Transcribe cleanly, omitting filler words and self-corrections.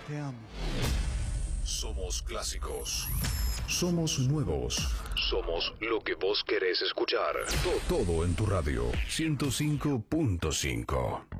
Te amo. Somos clásicos. Somos nuevos. Somos lo que vos querés escuchar. Todo en tu radio. 105.5.